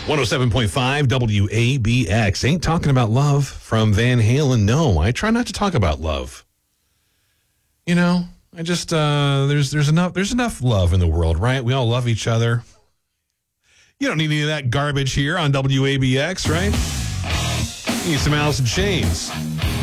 107.5 WABX. Ain't talking about love from Van Halen. No, I try not to talk about love. You know, I just there's enough love in the world, right? We all love each other. You don't need any of that garbage here on WABX, right? You need some Alice in Chains.